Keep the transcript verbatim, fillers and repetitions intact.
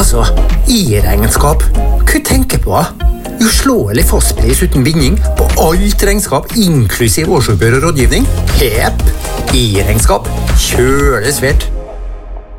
Altså, i-regnskap. Hva tenker på? Uslåelig fastpris uten binding på alt regnskap, inklusiv årsoppgjør og rådgivning. Hepp, i-regnskap. Kjøles svært.